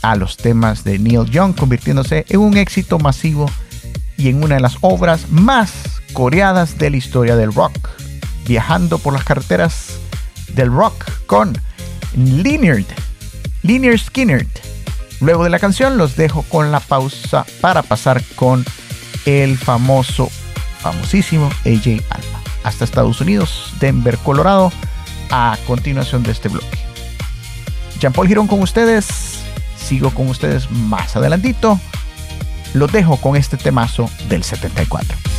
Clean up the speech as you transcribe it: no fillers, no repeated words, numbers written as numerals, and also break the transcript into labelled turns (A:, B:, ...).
A: a los temas de Neil Young, convirtiéndose en un éxito masivo y en una de las obras más coreadas de la historia del rock, viajando por las carreteras del rock con Lynyrd Skynyrd. Luego de la canción los dejo con la pausa para pasar con el famosísimo AJ Alba hasta Estados Unidos, Denver, Colorado, a continuación de este bloque. Jean-Paul Girón con ustedes, sigo con ustedes más adelantito. Los dejo con este temazo del 74.